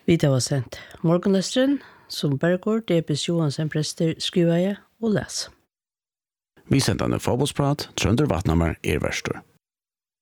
Vi tar var sendt morgenløsteren, som Bergård, Debis Johansen prester, skriver jeg og leser. Vi sender en fotbollsprat, Trønder Vatnammer er verstor.